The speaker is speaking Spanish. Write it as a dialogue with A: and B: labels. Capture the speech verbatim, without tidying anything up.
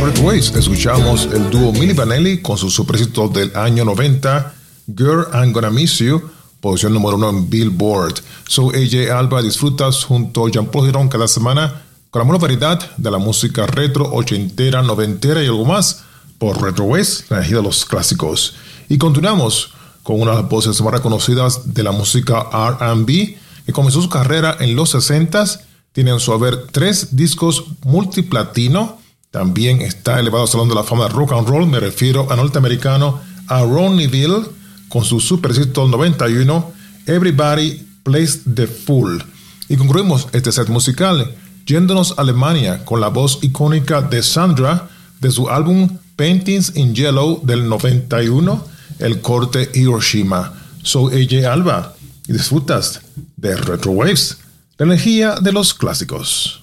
A: Retro Waves escuchamos el dúo Milli Vanilli con su superéxito del año noventa, Girl, I'm Gonna Miss You, posición número uno en Billboard. Soy A J Alba, disfrutas junto a Jean-Paul Girón cada semana con la buena variedad de la música retro, ochentera, noventera y algo más por Retro Waves, la energía de los clásicos. Y continuamos con una de las voces más reconocidas de la música R and B, que comenzó su carrera en los sesentas, tiene en su haber tres discos multiplatino. También está elevado al Salón de la Fama de Rock and Roll. Me refiero al norteamericano Aaron Neville con su super éxito noventa y uno, Everybody Plays the Fool. Y concluimos este set musical yéndonos a Alemania con la voz icónica de Sandra de su álbum Paintings in Yellow del noventa y uno, el corte Hiroshima. Soy A J Alba y disfrutas de Retro Waves, la energía de los clásicos.